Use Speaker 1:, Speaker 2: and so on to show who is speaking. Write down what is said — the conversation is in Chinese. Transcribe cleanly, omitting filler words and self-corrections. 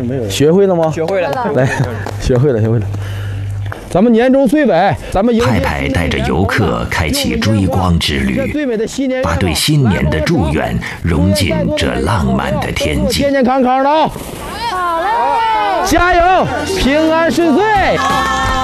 Speaker 1: 学会了吗？
Speaker 2: 学会了，
Speaker 1: 来，学会了。咱们年终岁尾，咱们
Speaker 3: 派派带着游客开启追光之旅，把对新年的祝愿融进这浪漫的天际。
Speaker 1: 健健康康的啊！好嘞，加油，平安顺遂。